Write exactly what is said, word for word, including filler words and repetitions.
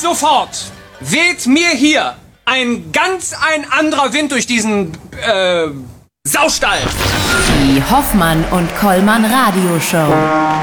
sofort weht mir hier ein ganz ein anderer Wind durch diesen, äh, Saustall. Die Hoffmann und Kollmann Radioshow.